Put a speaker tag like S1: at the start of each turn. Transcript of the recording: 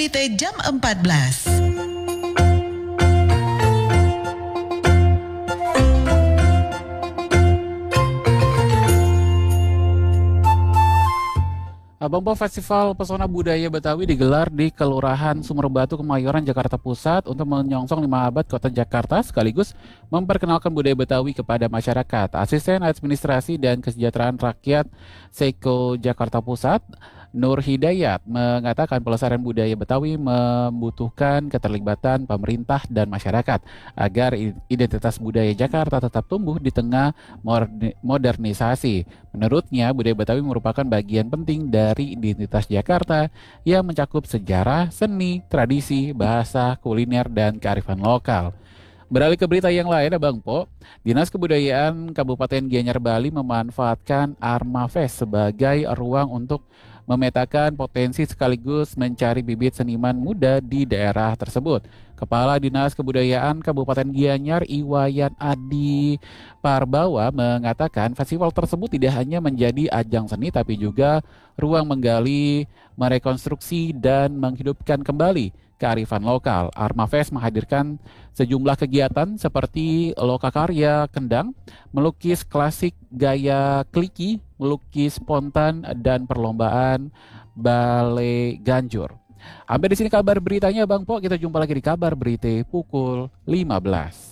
S1: berita jam 14.
S2: Abang Po, Festival Pesona Budaya Betawi digelar di Kelurahan Sumberbatu, Kemayoran, Jakarta Pusat untuk menyongsong 5 abad Kota Jakarta sekaligus memperkenalkan budaya Betawi kepada masyarakat. Asisten Administrasi dan Kesejahteraan Rakyat Seiko Jakarta Pusat, Nur Hidayat, mengatakan pelestarian budaya Betawi membutuhkan keterlibatan pemerintah dan masyarakat agar identitas budaya Jakarta tetap tumbuh di tengah modernisasi. Menurutnya, budaya Betawi merupakan bagian penting dari identitas Jakarta yang mencakup sejarah, seni, tradisi, bahasa, kuliner, dan kearifan lokal. Beralih ke berita yang lain, Abang Po, Dinas Kebudayaan Kabupaten Gianyar Bali memanfaatkan Arma Fest sebagai ruang untuk memetakan potensi sekaligus mencari bibit seniman muda di daerah tersebut. Kepala Dinas Kebudayaan Kabupaten Gianyar, Iwayan Adi Parbawa, mengatakan festival tersebut tidak hanya menjadi ajang seni tapi juga ruang menggali, merekonstruksi, dan menghidupkan kembali kearifan lokal. Arma Fest menghadirkan sejumlah kegiatan seperti lokakarya kendang, melukis klasik gaya kliki, melukis spontan, dan perlombaan balai ganjur. Sampai di sini kabar beritanya, Bang Po. Kita jumpa lagi di kabar berita pukul 15.